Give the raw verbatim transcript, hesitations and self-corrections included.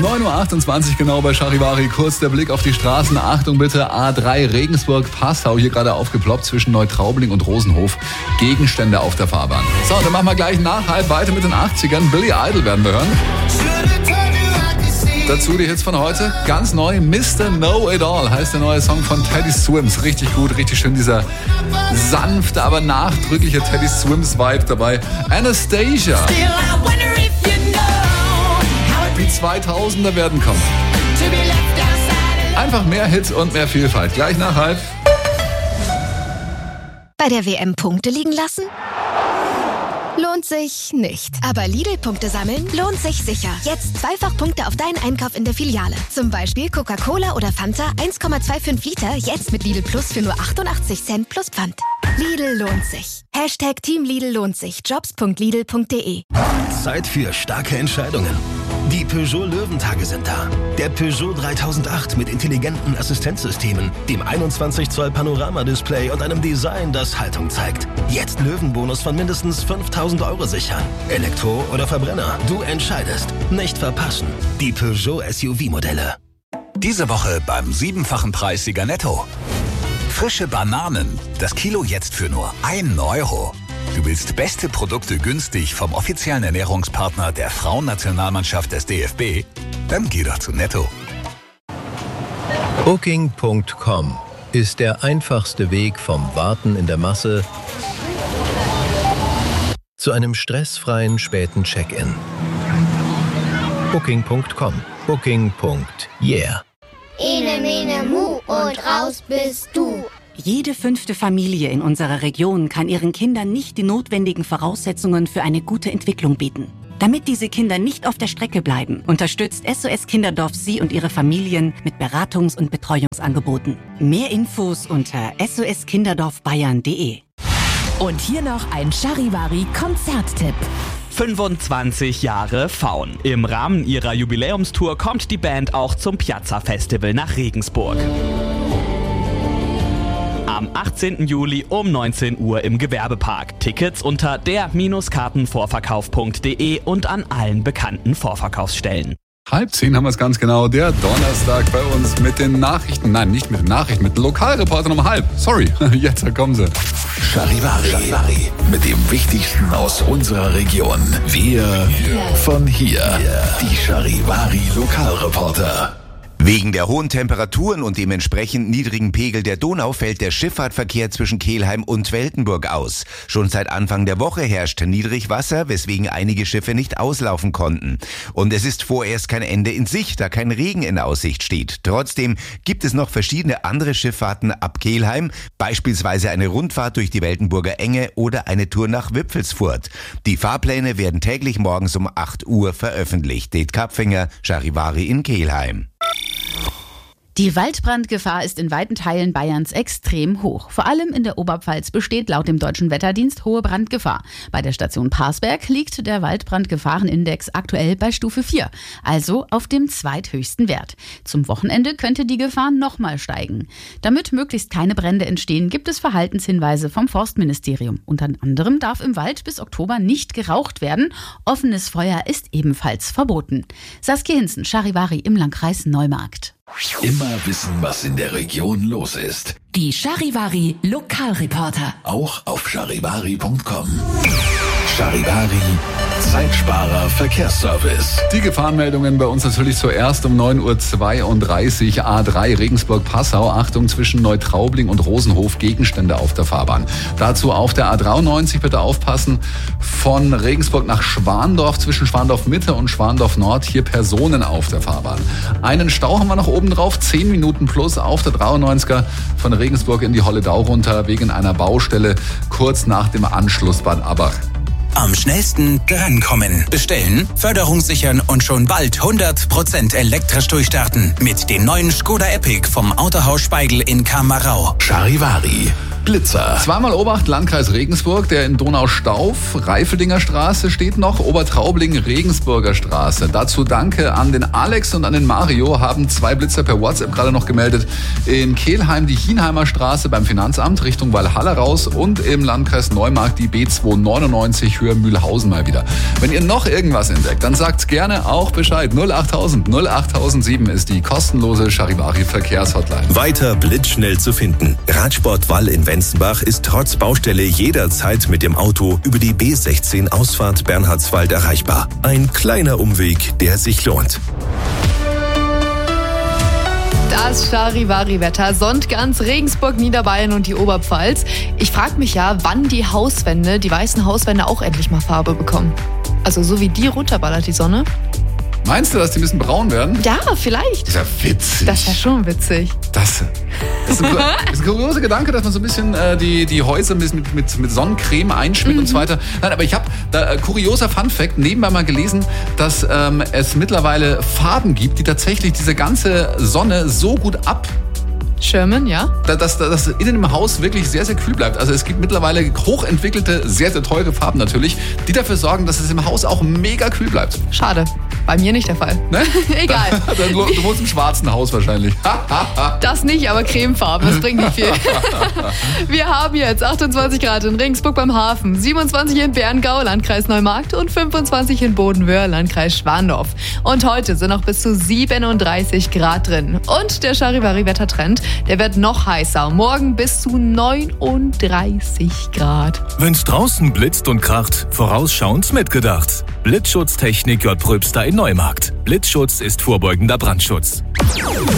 neun Uhr achtundzwanzig genau bei Charivari. Kurz der Blick auf die Straßen. Achtung bitte, A drei Regensburg-Passau. Hier gerade aufgeploppt zwischen Neutraubling und Rosenhof. Gegenstände auf der Fahrbahn. So, dann machen wir gleich nach halb weiter mit den achtzigern. Billy Idol werden wir hören. Dazu die Hits von heute. Ganz neu, Mister Know It All heißt der neue Song von Teddy Swims. Richtig gut, richtig schön dieser sanfte, aber nachdrückliche Teddy Swims-Vibe dabei. Anastasia. Die zweitausender werden kommen. Einfach mehr Hits und mehr Vielfalt. Gleich nach halb. Bei der W M Punkte liegen lassen? Lohnt sich nicht. Aber Lidl-Punkte sammeln lohnt sich sicher. Jetzt zweifach Punkte auf deinen Einkauf in der Filiale. Zum Beispiel Coca-Cola oder Fanta eins Komma fünfundzwanzig Liter, jetzt mit Lidl Plus für nur achtundachtzig Cent plus Pfand. Lidl lohnt sich. Hashtag Team Lidl lohnt sich. Jobs Punkt lidl Punkt de. Zeit für starke Entscheidungen. Die Peugeot Löwentage sind da. Der Peugeot dreitausendacht mit intelligenten Assistenzsystemen, dem einundzwanzig Zoll Panoramadisplay und einem Design, das Haltung zeigt. Jetzt Löwenbonus von mindestens fünftausend Euro sichern. Elektro oder Verbrenner, du entscheidest. Nicht verpassen. Die Peugeot S U V-Modelle. Diese Woche beim siebenfachen Preissieger Netto. Frische Bananen. Das Kilo jetzt für nur ein Euro. Du willst beste Produkte günstig vom offiziellen Ernährungspartner der Frauennationalmannschaft des D F B? Dann geh doch zu Netto. Booking Punkt com ist der einfachste Weg vom Warten in der Masse zu einem stressfreien späten Check-in. Booking Punkt com. Booking. Yeah. Ene, mene, mu und raus bist du. Jede fünfte Familie in unserer Region kann ihren Kindern nicht die notwendigen Voraussetzungen für eine gute Entwicklung bieten. Damit diese Kinder nicht auf der Strecke bleiben, unterstützt S O S Kinderdorf Sie und Ihre Familien mit Beratungs- und Betreuungsangeboten. Mehr Infos unter s o s kinderdorf bayern punkt de. Und hier noch ein Charivari-Konzerttipp. fünfundzwanzig Jahre Faun. Im Rahmen ihrer Jubiläumstour kommt die Band auch zum Piazza Festival nach Regensburg. Am achtzehnten Juli um neunzehn Uhr im Gewerbepark. Tickets unter der Kartenvorverkauf punkt de und an allen bekannten Vorverkaufsstellen. Halb zehn haben wir es ganz genau. Der Donnerstag bei uns mit den Nachrichten. Nein, nicht mit den Nachrichten, mit den Lokalreportern um halb. Sorry, jetzt kommen sie. Charivari, Charivari. Mit dem Wichtigsten aus unserer Region. Wir von hier. Die Charivari Lokalreporter. Wegen der hohen Temperaturen und dem entsprechend niedrigen Pegel der Donau fällt der Schifffahrtverkehr zwischen Kelheim und Weltenburg aus. Schon seit Anfang der Woche herrscht Niedrigwasser, weswegen einige Schiffe nicht auslaufen konnten. Und es ist vorerst kein Ende in Sicht, da kein Regen in Aussicht steht. Trotzdem gibt es noch verschiedene andere Schifffahrten ab Kelheim, beispielsweise eine Rundfahrt durch die Weltenburger Enge oder eine Tour nach Wipfelsfurt. Die Fahrpläne werden täglich morgens um acht Uhr veröffentlicht. Det Kapfinger, Charivari in Kelheim. Die Waldbrandgefahr ist in weiten Teilen Bayerns extrem hoch. Vor allem in der Oberpfalz besteht laut dem Deutschen Wetterdienst hohe Brandgefahr. Bei der Station Parsberg liegt der Waldbrandgefahrenindex aktuell bei Stufe vier, also auf dem zweithöchsten Wert. Zum Wochenende könnte die Gefahr nochmal steigen. Damit möglichst keine Brände entstehen, gibt es Verhaltenshinweise vom Forstministerium. Unter anderem darf im Wald bis Oktober nicht geraucht werden. Offenes Feuer ist ebenfalls verboten. Saskia Hinzen, Charivari im Landkreis Neumarkt. Immer wissen, was in der Region los ist. Die Charivari Lokalreporter. Auch auf charivari Punkt com. Charivari, Zeitsparer Verkehrsservice. Die Gefahrenmeldungen bei uns natürlich zuerst um neun Uhr zweiunddreißig. A drei Regensburg-Passau. Achtung, zwischen Neutraubling und Rosenhof Gegenstände auf der Fahrbahn. Dazu auf der A dreiundneunzig bitte aufpassen. Von Regensburg nach Schwandorf, zwischen Schwandorf Mitte und Schwandorf Nord. Hier Personen auf der Fahrbahn. Einen Stau haben wir noch oben drauf. zehn Minuten plus auf der dreiundneunziger von Regensburg in die Holledau runter wegen einer Baustelle kurz nach dem Anschluss Bad Abbach. Am schnellsten drankommen. Bestellen, Förderung sichern und schon bald hundert Prozent elektrisch durchstarten. Mit dem neuen Skoda Epic vom Autohaus Speigl in Kamerau. Charivari. Blitzer. Zweimal Obacht, Landkreis Regensburg, der in Donaustauf, Reifeldinger Straße steht noch, Obertraubling, Regensburger Straße. Dazu danke an den Alex und an den Mario, haben zwei Blitzer per WhatsApp gerade noch gemeldet. In Kelheim die Hienheimer Straße beim Finanzamt Richtung Walhalla raus und im Landkreis Neumarkt die B zweihundertneunundneunzig für Mühlhausen mal wieder. Wenn ihr noch irgendwas entdeckt, dann sagt gerne auch Bescheid. null achttausend null achttausendsieben ist die kostenlose Charivari-Verkehrshotline. Weiter blitzschnell zu finden. Radsport Wall in Wenzenbach ist trotz Baustelle jederzeit mit dem Auto über die B sechzehn Ausfahrt Bernhardswald erreichbar. Ein kleiner Umweg, der sich lohnt. Das Charivari-Wetter sonnt ganz Regensburg, Niederbayern und die Oberpfalz. Ich frage mich ja, wann die Hauswände, die weißen Hauswände auch endlich mal Farbe bekommen. Also so wie die runterballert die Sonne. Meinst du, dass die ein bisschen braun werden? Ja, vielleicht. Das ist ja witzig. Das wäre schon witzig. Das, das ist ein, ist ein kurioser Gedanke, dass man so ein bisschen äh, die, die Häuser mit, mit, mit Sonnencreme einschmiert mhm. und so weiter. Nein, aber ich habe da äh, kurioser Funfact nebenbei mal gelesen, dass ähm, es mittlerweile Farben gibt, die tatsächlich diese ganze Sonne so gut ab Schirmen, ja? Dass das innen im Haus wirklich sehr, sehr kühl bleibt. Also es gibt mittlerweile hochentwickelte, sehr, sehr teure Farben natürlich, die dafür sorgen, dass es im Haus auch mega kühl bleibt. Schade. Bei mir nicht der Fall. Ne? Egal. Du wohnst im schwarzen Haus wahrscheinlich. Das nicht, aber Cremefarben, das bringt nicht viel. Wir haben jetzt achtundzwanzig Grad in Regensburg beim Hafen, siebenundzwanzig in Berngau, Landkreis Neumarkt und fünfundzwanzig in Bodenwöhr, Landkreis Schwandorf. Und heute sind noch bis zu siebenunddreißig Grad drin. Und der Charivari-Wettertrend, der wird noch heißer. Morgen bis zu neununddreißig Grad. Wenn's draußen blitzt und kracht, vorausschauend mitgedacht. Blitzschutztechnik J. Pröbster in Neumarkt. Blitzschutz ist vorbeugender Brandschutz.